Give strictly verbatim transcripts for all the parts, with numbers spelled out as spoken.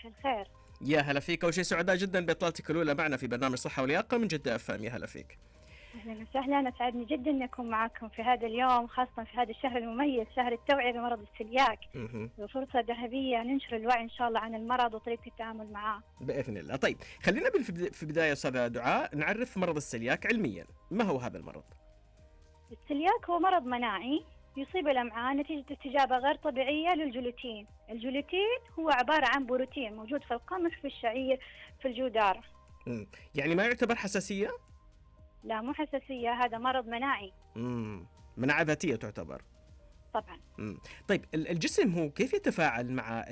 صباح الخير. يا هلا فيك، أول شيء سعداء جدا بإطلالتك الأولى معنا في برنامج صحة ولياقة من جدة أف أم. يا هلا فيك. أهلا وسهلا، أسعدني جدا أن أكون معكم في هذا اليوم، خاصة في هذا الشهر المميز، شهر التوعية بمرض السلياك. وفرصة ذهبية ننشر الوعي إن شاء الله عن المرض وطريقة التعامل معه بإذن الله. طيب خلينا في بداية أستاذة دعاء نعرف مرض السلياك علميا، ما هو هذا المرض؟ السلياك هو مرض مناعي يصيب الأمعاء نتيجة استجابة غير طبيعية للجلوتين. الجلوتين هو عبارة عن بروتين موجود في القمح، في الشعير، في الجدار. مم. يعني ما يعتبر حساسية؟ لا مو حساسية، هذا مرض مناعي. مم. مناعة ذاتية تعتبر؟ طبعا. مم. طيب الجسم هو كيف يتفاعل مع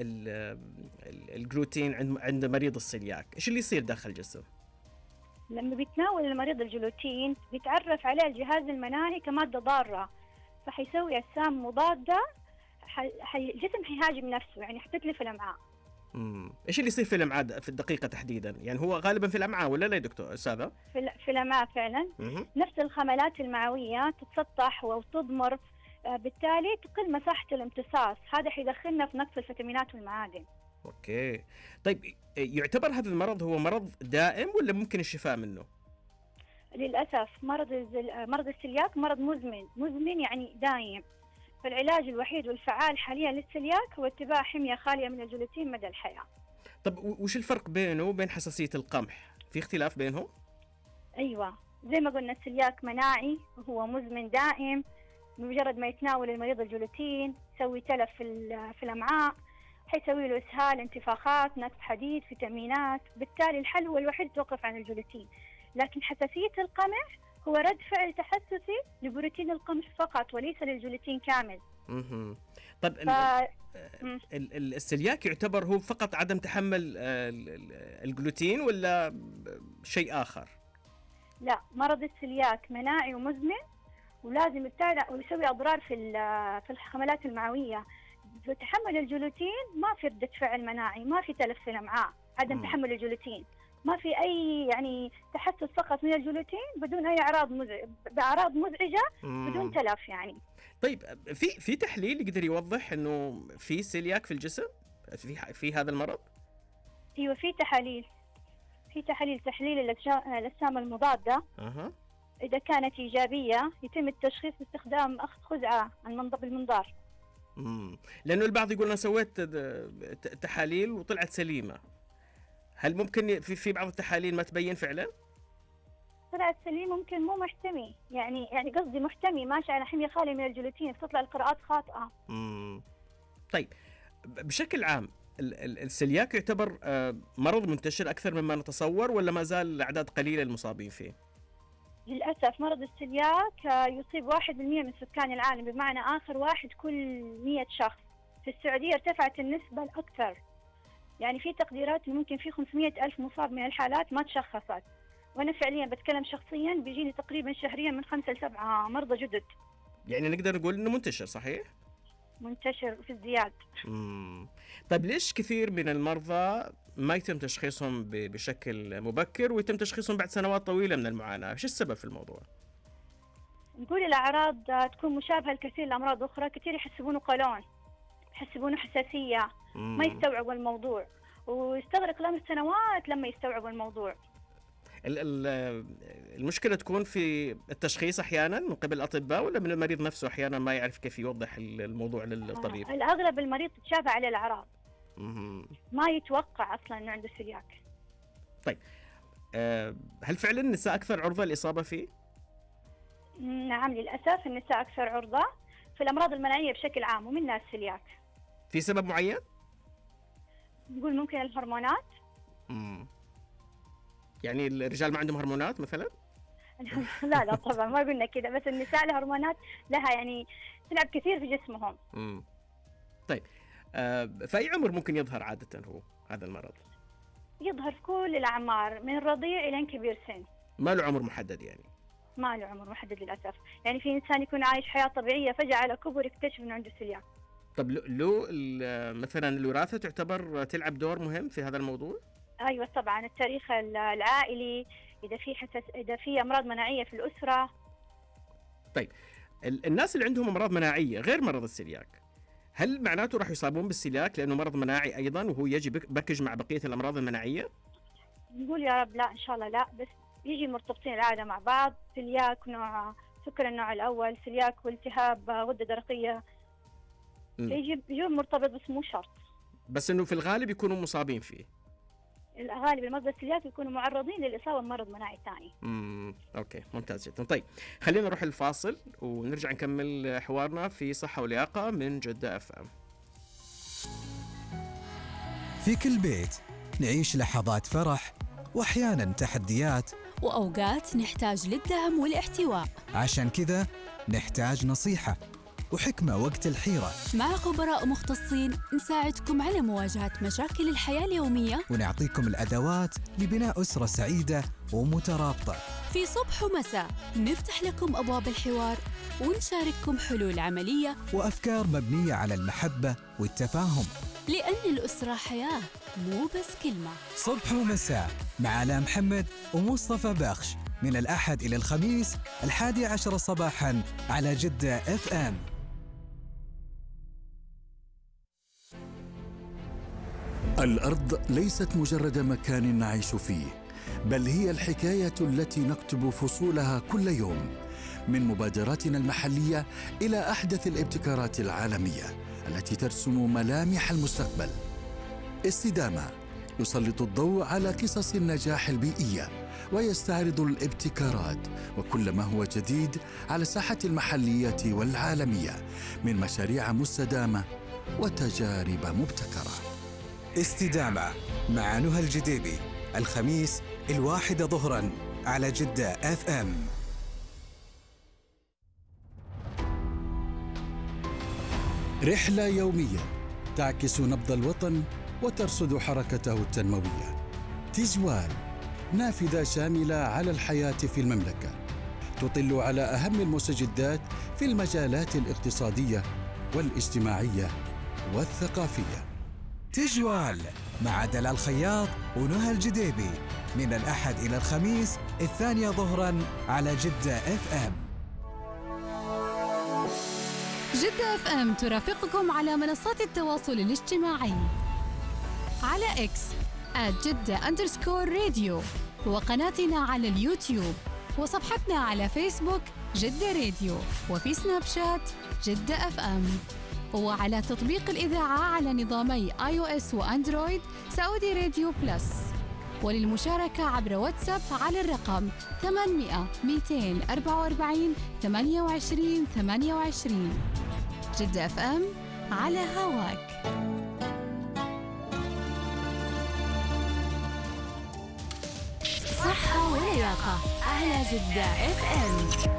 الجلوتين عند مريض السلياك؟ إيش اللي يصير داخل الجسم؟ لما بيتناول المريض الجلوتين بيتعرف عليه الجهاز المناعي كمادة ضارة، فحيسوي أجسام مضادة، حي... الجسم حيهاجم نفسه، يعني حتتلف الأمعاء. امم ايش اللي يصير في الامعاء في الدقيقه تحديدا؟ يعني هو غالبا في الامعاء ولا لا يا دكتور استاذه؟ في ال... في الامعاء فعلا. مم. نفس الخملات المعويه تتسطح وتضمر، بالتالي تقل مساحه الامتصاص، هذا حيدخلنا في نقص الفيتامينات والمعادن. اوكي. طيب يعتبر هذا المرض هو مرض دائم ولا ممكن الشفاء منه؟ للاسف مرض الزل... مرض السلياك مرض مزمن، مزمن يعني دايم. فالعلاج الوحيد والفعال حاليا للسلياك هو اتباع حمية خالية من الجلوتين مدى الحياة. طب وش الفرق بينه وبين حساسية القمح؟ في اختلاف بينهم؟ أيوة، زي ما قلنا السلياك مناعي وهو مزمن دائم، بمجرد ما يتناول المريض الجلوتين يسوي تلف في, في الأمعاء، حيسوي له إسهال، انتفاخات، نقص حديد، فيتامينات، بالتالي الحل هو الوحيد توقف عن الجلوتين. لكن حساسية القمح هو رد فعل تحسسي لبروتين القمح فقط وليس للجلوتين كامل. اها. طب ف... السلياك يعتبر هو فقط عدم تحمل الجلوتين ولا شيء آخر؟ لا، مرض السلياك مناعي ومزمن، ولازم يبتعد ويسوي أضرار في في الحملات المعوية. في تحمل الجلوتين ما في ردة فعل مناعي، ما في تلف في الأمعاء، عدم م. تحمل الجلوتين، ما في أي يعني تحسس فقط من الجلوتين بدون أي أعراض مزعجة، بأعراض مزعجة بدون تلف يعني. طيب في في تحليل يقدر يوضح إنه في سيلياك في الجسم في في هذا المرض؟ أيوة في تحاليل، في تحاليل تحليل الأجسام المضادة. أها. إذا كانت إيجابية يتم التشخيص باستخدام أخذ خزعة بالمنظار. امم لأنه البعض يقول أنا سويت تحاليل وطلعت سليمة، هل ممكن في في بعض التحاليل ما تبين فعلا؟ طلعت سليم، ممكن مو محتمي، يعني يعني قصدي محتمي ماشي على حمية خالية من الجلوتين، تطلع القراءات خاطئة. امم طيب بشكل عام السلياك يعتبر مرض منتشر أكثر مما نتصور ولا ما زال الأعداد قليلة المصابين فيه؟ للأسف مرض السلياك يصيب واحد بالمئة من سكان العالم، بمعنى آخر واحد كل مئة شخص. في السعودية ارتفعت النسبة الأكثر، يعني في تقديرات ممكن في خمسمئة ألف مصاب من الحالات ما تشخصت، وأنا فعليا بتكلم شخصيا بيجيني تقريبا شهريا من خمسة لسبعة مرضى جدد. يعني نقدر نقول إنه منتشر صحيح؟ منتشر في ازدياد. امم طيب ليش كثير من المرضى ما يتم تشخيصهم بشكل مبكر ويتم تشخيصهم بعد سنوات طويلة من المعاناة؟ ايش السبب في الموضوع؟ نقول الأعراض تكون مشابهة لكثير الأمراض أخرى، كثير يحسبونه قولون، يحسبونه حساسية، مم. ما يستوعبوا الموضوع، ويستغرق لهم سنوات لما يستوعبوا الموضوع. المشكلة تكون في التشخيص أحيانا من قبل الأطباء ولا من المريض نفسه أحيانا ما يعرف كيف يوضح الموضوع للطبيب؟ آه. الأغلب المريض تتشابه عليه الأعراض، مم. ما يتوقع أصلا أنه عنده سلياك. طيب أه هل فعلا النساء أكثر عرضة للإصابة فيه؟ نعم للأسف النساء أكثر عرضة في الأمراض المناعية بشكل عام ومنها السلياك. في سبب معين؟ نقول ممكن الهرمونات. امم يعني الرجال ما عندهم هرمونات مثلا؟ لا لا طبعا ما قلنا كده، بس النساء الهرمونات لها يعني تلعب كثير في جسمهم. امم طيب آه في أي عمر ممكن يظهر عادة هو هذا المرض؟ يظهر في كل الأعمار من الرضيع إلى كبير سن. ما له عمر محدد يعني؟ ما له عمر محدد للأسف، يعني في إنسان يكون عايش حياة طبيعية فجأة على كبر يكتشف إنه عنده سلياك. طب لو مثلا الوراثة تعتبر تلعب دور مهم في هذا الموضوع؟ أيوة طبعا، التاريخ العائلي، إذا في حساس، إذا في أمراض مناعية في الأسرة. طيب الناس اللي عندهم أمراض مناعية غير مرض السلياك هل معناته راح يصابون بالسيلياك لأنه مرض مناعي أيضا وهو يجي بركج مع بقية الأمراض المناعية؟ نقول يا رب لا إن شاء الله لا، بس يجي مرتبطين العادة مع بعض. سيلياك نوع سكر النوع الأول، سيلياك والتهاب غدة درقية، يجي يجي مرتبط بس مو شرط. بس إنه في الغالب يكونوا مصابين فيه. الغالب المرضى السيلياك يكونوا معرضين للإصابة بمرض مناعي ثاني. امم اوكي ممتاز جدا. طيب خلينا نروح الفاصل ونرجع نكمل حوارنا في صحة ولياقة من جدة اف ام. في كل بيت نعيش لحظات فرح واحيانا تحديات، واوقات نحتاج للدعم والاحتواء. عشان كذا نحتاج نصيحة وحكمة وقت الحيرة، مع خبراء مختصين نساعدكم على مواجهة مشاكل الحياة اليومية، ونعطيكم الأدوات لبناء أسرة سعيدة ومترابطة. في صبح ومساء نفتح لكم أبواب الحوار ونشارككم حلول عملية وأفكار مبنية على المحبة والتفاهم، لأن الأسرة حياة مو بس كلمة. صبح ومساء مع آلاء محمد ومصطفى بخش، من الأحد إلى الخميس الحادي عشر صباحاً على جدة اف ام. الأرض ليست مجرد مكان نعيش فيه، بل هي الحكاية التي نكتب فصولها كل يوم، من مبادراتنا المحلية إلى أحدث الابتكارات العالمية التي ترسم ملامح المستقبل. استدامة يسلط الضوء على قصص النجاح البيئية ويستعرض الابتكارات وكل ما هو جديد على الساحة المحلية والعالمية من مشاريع مستدامة وتجارب مبتكرة. استدامة مع نهى الجديبي، الخميس الواحدة ظهراً على جدة اف ام. رحلة يومية تعكس نبض الوطن وترصد حركته التنموية. تجوال، نافذة شاملة على الحياة في المملكة، تطل على أهم المستجدات في المجالات الاقتصادية والاجتماعية والثقافية. تجوال مع دلال الخياط ونهى الجديبي، من الأحد إلى الخميس الثانية ظهراً على جدة اف ام. جدة اف ام ترافقكم على منصات التواصل الاجتماعي، على اكس آت جدة أندرسكور راديو، وقناتنا على اليوتيوب، وصفحتنا على فيسبوك جدة راديو، وفي سناب شات جدة اف ام، وعلى تطبيق الإذاعة على نظامي آي أو إس وأندرويد سعودي راديو بلس. وللمشاركة عبر واتساب على الرقم ثمانمئة مئتين وأربعة وأربعين ثمانية وعشرين ثمانية وعشرين. جدة اف ام على هواك. صحة ولياقة على جدة اف ام.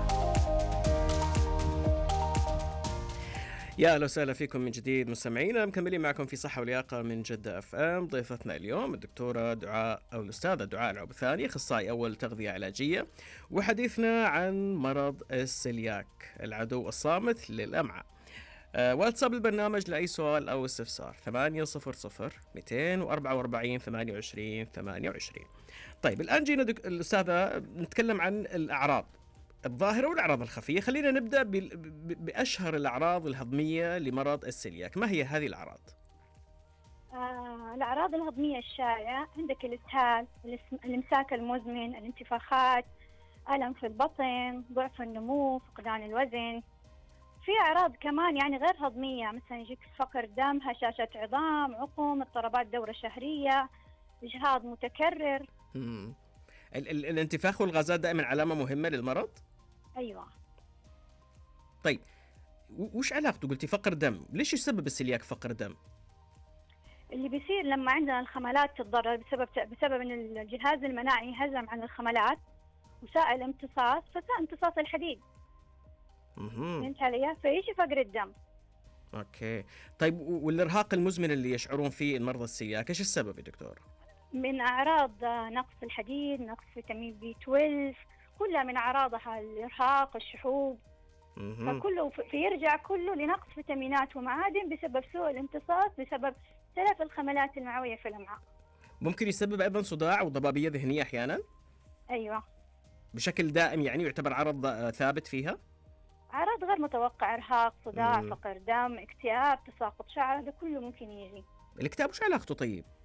يا اهلا وسهلا فيكم من جديد مستمعينا، مكملين معكم في صحة ولياقة من جدة اف ام. ضيفتنا اليوم الدكتورة دعاء او الاستاذة دعاء العبثاني، اخصائي اول تغذية علاجية، وحديثنا عن مرض السيلياك العدو الصامت للأمعاء. أه واتساب البرنامج لأي سؤال أو استفسار ثمانية صفر صفر مئتين وأربعة وأربعين ثمانية وعشرين ثمانية وعشرين. طيب الآن جينا دك... الأستاذة نتكلم عن الأعراض الظاهرة والأعراض الخفية. خلينا نبدأ ب... ب... بأشهر الأعراض الهضمية لمرض السيلياك. ما هي هذه الأعراض؟ آه، الأعراض الهضمية الشائعة عندك الإسهال، الإمساك المزمن، الانتفاخات، ألم في البطن، ضعف النمو، فقدان الوزن. في أعراض كمان يعني غير هضمية، مثلا يجيك فقر دم، هشاشة عظام، عقم، اضطرابات دورة شهرية، إجهاض متكرر. مم. ال- ال- الانتفاخ والغازات دائما علامة مهمة للمرض؟ أيوة. طيب وش علاقته؟ قلتي فقر دم، ليش يسبب السيلياك فقر دم؟ اللي بيصير لما عندنا الخملات تتضرر بسبب بسبب ان الجهاز المناعي هزم عن الخملات وسائل امتصاص، فساء امتصاص الحديد. فهمت علي؟ فيجي فقر الدم. اوكي. طيب والارهاق المزمن اللي يشعرون فيه المرضى السيلياك ايش السبب يا دكتور؟ من اعراض نقص الحديد، نقص فيتامين بي اثنا عشر، كلها من اعراضها الارهاق، الشحوب. فكله فيرجع كله لنقص فيتامينات ومعادن بسبب سوء الامتصاص، بسبب تلف الخملات المعوية في الأمعاء. ممكن يسبب أيضا صداع وضبابية ذهنية أحيانا؟ أيوة. بشكل دائم يعني يعتبر عرض ثابت فيها؟ أعراض غير متوقع، إرهاق، صداع، مم. فقر دم، اكتئاب، تساقط شعر، هذا كله ممكن يجي. الاكتئاب وش علاقته طيب؟